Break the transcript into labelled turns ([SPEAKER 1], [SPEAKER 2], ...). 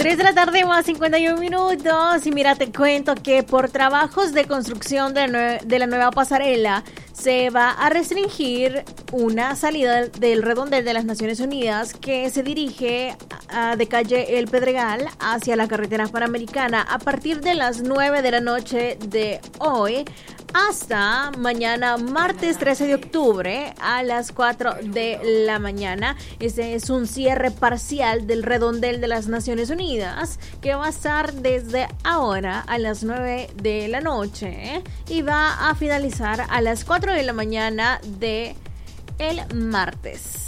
[SPEAKER 1] 3 de la tarde más 51 minutos. Y mira, te cuento que por trabajos de construcción de la nueva pasarela se va a restringir una salida del redondel de las Naciones Unidas que se dirige de calle El Pedregal hacia la carretera panamericana a partir de las 9 de la noche de hoy hasta mañana martes 13 de octubre a las 4 de la mañana. Este es un cierre parcial del redondel de las Naciones Unidas que va a estar desde ahora a las 9 de la noche y va a finalizar a las 4 de la mañana de el martes.